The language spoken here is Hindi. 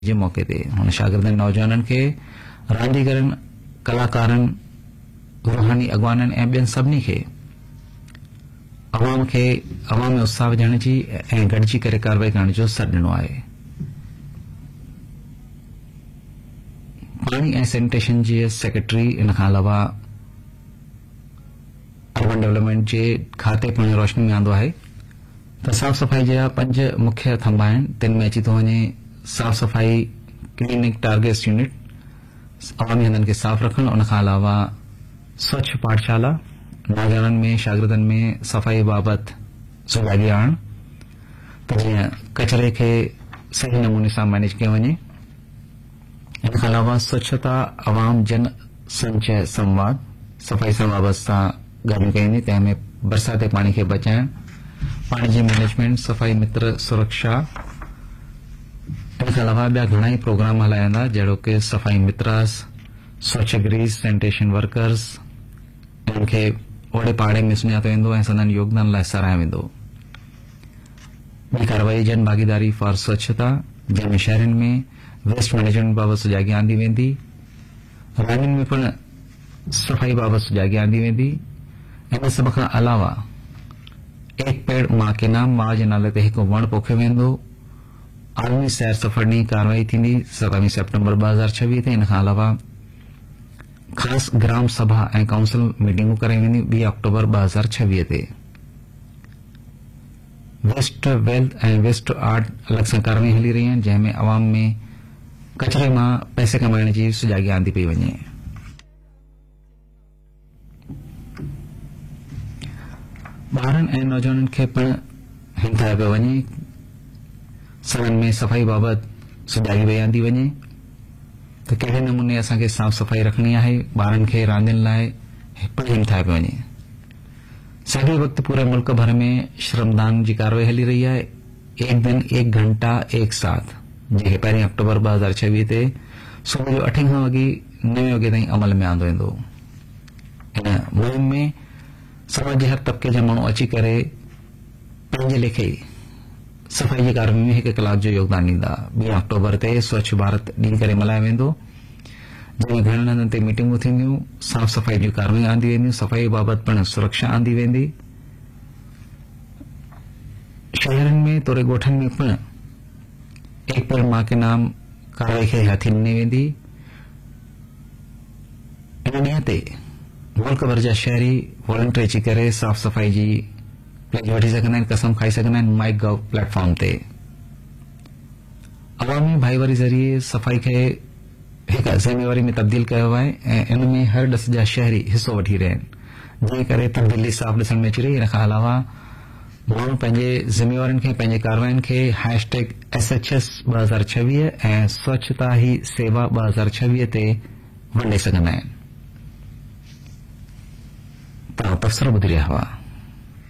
जे मौके ते हुन शागिर्दनि नौजवाननि खे रांदीगरनि कलाकारनि रूहानी अॻवाननि ऐं ॿियनि सभिनी खे अवाम में उत्साह विझण जी ऐं गॾिजी करे कार्रवाई करण जो सॾु ॾिनो आहे। पाणी ऐं सैनिटेशन जे सेक्रेटरी इन खां अलावा अर्बन डेवलपमेंट जे खाते पिणु रोशनी में आंदो आहे त साफ़ सफ़ाई जा 5 मुख्य थंबा आहिनि। तिन में अची थो वञे साफ़ सफ़ाई क्लीनिक टारगेट्स यूनिट, अवामी हंधनि खे साफ़ रखणु, उन खां अलावा स्वच्छ पाठशाला, नौजवाननि में शागिर्दनि में सफ़ाई बाबति सुजाॻी आणणु त जीअं कचरे खे सही नमूने सां मैनेज कयो वञे। इन खां अलावा स्वच्छता अवाम जन संचय संवाद, सफ़ाई सां वाबस्ता ॻाल्हियूं कयूं वेंदियूं, तंहिंमें बरसाती पाणी खे बचाइण, पाणी जी मैनेजमेंट, सफ़ाई मित्र सुरक्षा। इन खां अलावा ॿिया घणा ई प्रोग्राम हलाया वेंदा जहिड़ो कि सफ़ाई मित्रास, स्वच्छ ग्रीस, सैनिटेशन वर्कर्स, इन्हनि खे ओड़े पाड़े में सुञातो वेंदो ऐं संदनि योगदान लाइ सराहियो वेंदो। ॿी कार्रवाई जन भागीदारी फॉर स्वच्छता, जंहिंमें शहरनि में वेस्ट मैनेजमेंट बाबति सुजाॻी आंदी वेंदी, रानियुनि में पिणु सफ़ाई बाबति सुजाॻी आंदी वेंदी। इन सभ खां अलावा एक पेड़ मां के नाम, मां जे नाले ते हिकु वण पोखियो वेंदो। आलमी सैर सफ़र ॾींहुं कार्रवाई थींदी 27 सेप्टेम्बर 2026 ते। इन खां अलावा ख़ासि ग्राम सभा ऐं काउंसिल मीटिंगूं करे वेंदियूं 2 अक्टूबर 2026 ते। वेस्ट वेल्थ ऐं वेस्ट आर्ट अलॻि सां कार्रवाई हली रही आहिनि, जंहिंमें अवाम में कचरे मां पैसे कमाइण जी सुजाॻी आंदी पई वञे। ॿारनि ऐं नौजवाननि खे पिणु हिमथायो पियो वञे, सड़न में सफ़ाई बाबति सुजाॻी पई आंदी वञे त कहिड़े नमूने असांखे साफ़ सफ़ाई रखणी आहे। ॿारनि खे रांदियुनि लाइ पिणु हिमथायो पियो वञे। साॻिए वक़्तु पूरे मुल्क भर में श्रमदान जी कार्रवाई हली रही आहे। एक दिन एक घंटा एक साथ, जेके 1 अक्टूबर 2026 ते सुबुह जो 8 खां वठी 9 वॻे ताईं अमल में आंदो वेंदो। इन मुहिम में समाज जे हर तबिके जा माण्हू अची करे पंहिंजे लेखे सफ़ाई जी कार्रवाई में 1 कलाक जो योगदान ॾींदा। 2 अक्टूबर ते स्वच्छ भारत ॾींहुं करे मल्हायो वेंदो, जंहिंमें घणनि हंधनि ते मीटिंगूं थींदियूं, साफ़ सफ़ाई जूं कार्रवाई आंदी वेंदियूं, सफ़ाई बाबति पिणु सुरक्षा आंदी वेंदी। शहरनि में तोड़े ॻोठनि में पिणु एक पेड़ मां के नाम कार्रवाई खे हथी ॾिनी वेंदी। इन ॾींहं ते मुल्क भर जा शहरी वॉलंटियर अची करे साफ़ सफ़ाई जी प्लेज वठी सघंदा आहिनि, कसम खाई सघंदा आहिनि माइक गव प्लेटफॉर्म ते। अवामी भाईवारी ज़रिए सफ़ाई खे हिकु ज़िम्मेवारी में तब्दील कयो आहे ऐं इन में हर ॾस जा शहरी हिसो वठी रहिया आहिनि, जंहिं करे तब्दीली साफ़ ॾिसण में अची रही। इन खां अलावा माण्हू पंहिंजे ज़िम्मेवारियुनि खे, पंहिंजे कार्रवाइनि खे #SHS 2026 ऐं स्वच्छता ही सेवा 2026 ते वंडे सघंदा आहिनि। तव्हां तबसरा ॿुधी रहिया हुआ।